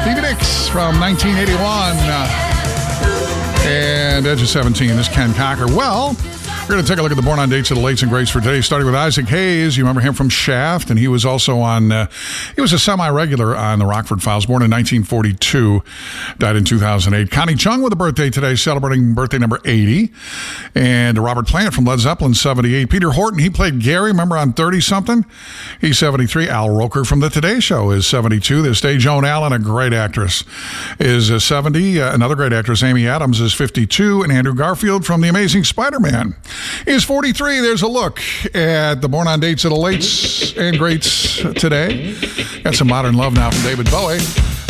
Stevie Nicks from 1981. And Edge of 17, this is Ken Cocker. Well, we're going to take a look at the Born on Dates of the Lates and Greats for today, starting with Isaac Hayes. You remember him from Shaft, and he was also on, he was a semi-regular on the Rockford Files, born in 1942, died in 2008. Connie Chung with a birthday today, celebrating birthday number 80. And Robert Plant from Led Zeppelin, 78. Peter Horton, he played Gary, remember, on 30-something? He's 73. Al Roker from The Today Show is 72. This day, Joan Allen, a great actress, is 70. Another great actress, Amy Adams, is 52. And Andrew Garfield from The Amazing Spider-Man is 43. There's a look at the Born on Dates of the Lates and Greats today. Got some modern love now from David Bowie.